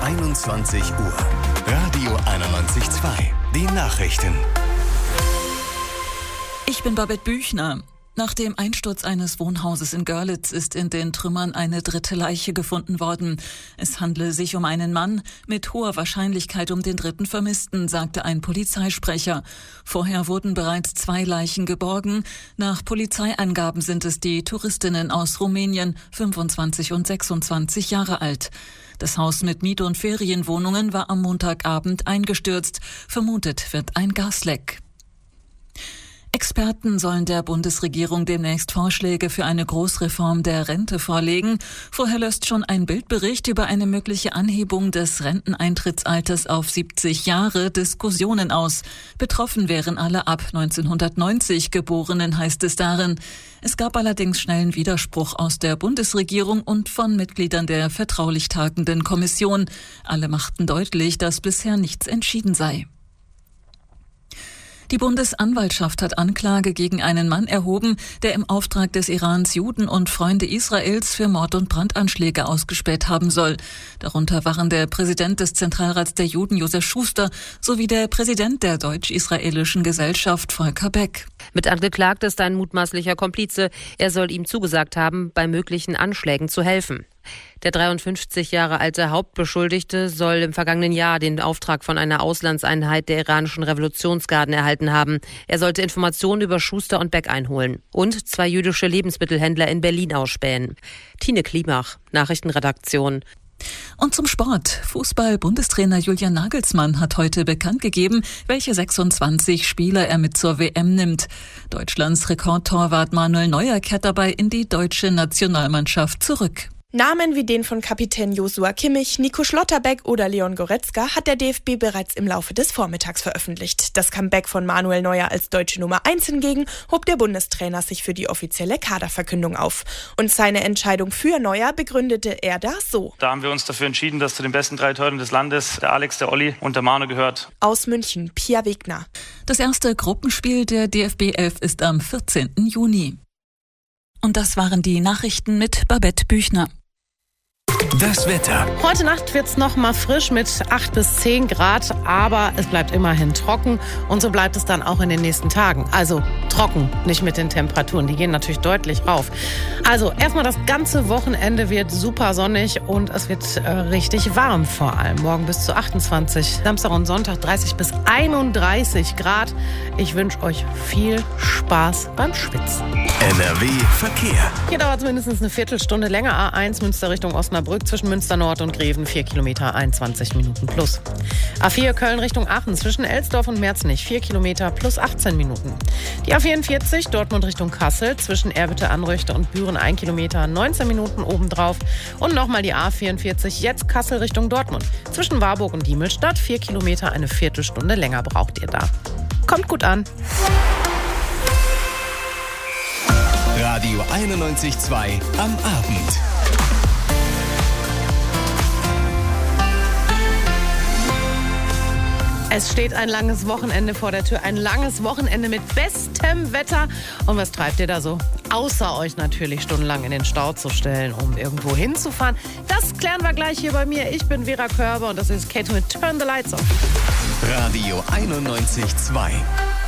21 Uhr. Radio 91.2. Die Nachrichten. Ich bin Babette Büchner. Nach dem Einsturz eines Wohnhauses in Görlitz ist in den Trümmern eine dritte Leiche gefunden worden. Es handle sich um einen Mann, mit hoher Wahrscheinlichkeit um den dritten Vermissten, sagte ein Polizeisprecher. Vorher wurden bereits 2 Leichen geborgen. Nach Polizeiangaben sind es die Touristinnen aus Rumänien, 25 und 26 Jahre alt. Das Haus mit Miet- und Ferienwohnungen war am Montagabend eingestürzt. Vermutet wird ein Gasleck. Experten sollen der Bundesregierung demnächst Vorschläge für eine Großreform der Rente vorlegen. Vorher löst schon ein Bildbericht über eine mögliche Anhebung des Renteneintrittsalters auf 70 Jahre Diskussionen aus. Betroffen wären alle ab 1990 Geborenen, heißt es darin. Es gab allerdings schnellen Widerspruch aus der Bundesregierung und von Mitgliedern der vertraulich tagenden Kommission. Alle machten deutlich, dass bisher nichts entschieden sei. Die Bundesanwaltschaft hat Anklage gegen einen Mann erhoben, der im Auftrag des Irans Juden und Freunde Israels für Mord- und Brandanschläge ausgespäht haben soll. Darunter waren der Präsident des Zentralrats der Juden, Josef Schuster, sowie der Präsident der Deutsch-Israelischen Gesellschaft, Volker Beck. Mit angeklagt ist ein mutmaßlicher Komplize. Er soll ihm zugesagt haben, bei möglichen Anschlägen zu helfen. Der 53 Jahre alte Hauptbeschuldigte soll im vergangenen Jahr den Auftrag von einer Auslandseinheit der iranischen Revolutionsgarden erhalten haben. Er sollte Informationen über Schuster und Beck einholen und 2 jüdische Lebensmittelhändler in Berlin ausspähen. Tine Klimach, Nachrichtenredaktion. Und zum Sport. Fußball-Bundestrainer Julian Nagelsmann hat heute bekannt gegeben, welche 26 Spieler er mit zur WM nimmt. Deutschlands Rekordtorwart Manuel Neuer kehrt dabei in die deutsche Nationalmannschaft zurück. Namen wie den von Kapitän Joshua Kimmich, Nico Schlotterbeck oder Leon Goretzka hat der DFB bereits im Laufe des Vormittags veröffentlicht. Das Comeback von Manuel Neuer als deutsche Nummer 1 hingegen hob der Bundestrainer sich für die offizielle Kaderverkündung auf. Und seine Entscheidung für Neuer begründete er da so. Da haben wir uns dafür entschieden, dass zu den besten 3 Torhütern des Landes der Alex, der Olli und der Manu gehört. Aus München, Pia Wegner. Das erste Gruppenspiel der DFB 11 ist am 14. Juni. Und das waren die Nachrichten mit Babette Büchner. Das Wetter. Heute Nacht wird es noch mal frisch mit 8 bis 10 Grad, aber es bleibt immerhin trocken und so bleibt es dann auch in den nächsten Tagen. Also trocken, nicht mit den Temperaturen, die gehen natürlich deutlich rauf. Also erstmal das ganze Wochenende wird super sonnig und es wird richtig warm vor allem. Morgen bis zu 28, Samstag und Sonntag 30 bis 31 Grad. Ich wünsche euch viel Spaß beim Schwitzen. NRW Verkehr. Hier dauert es mindestens eine Viertelstunde länger. A1 Münster Richtung Osnabrück zwischen Münster Nord und Greven 4 Kilometer, 21 Minuten plus. A4 Köln Richtung Aachen zwischen Elsdorf und Merznich 4 Kilometer plus 18 Minuten. Die A44 Dortmund Richtung Kassel zwischen Erbitte-Anröchte und Büren 1 Kilometer, 19 Minuten obendrauf. Und nochmal die A44 jetzt Kassel Richtung Dortmund zwischen Warburg und Diemelstadt 4 Kilometer, eine Viertelstunde länger braucht ihr da. Kommt gut an. Radio 91.2 am Abend. Es steht ein langes Wochenende vor der Tür, ein langes Wochenende mit bestem Wetter. Und was treibt ihr da so? Außer euch natürlich stundenlang in den Stau zu stellen, um irgendwo hinzufahren. Das klären wir gleich hier bei mir. Ich bin Vera Körber und das ist Kate mit Turn the Lights Off. Radio 91.2.